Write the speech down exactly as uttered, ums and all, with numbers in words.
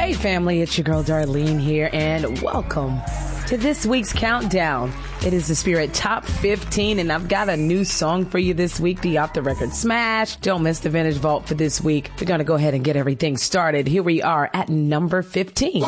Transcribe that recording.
Hey family, it's your girl Darlene here, and welcome to this week's countdown. It is the Spirit Top fifteen, and I've got a new song for you this week, the Off the Record Smash. Don't miss the Vintage Vault for this week. We're going to go ahead and get everything started. Here we are at number fifteen.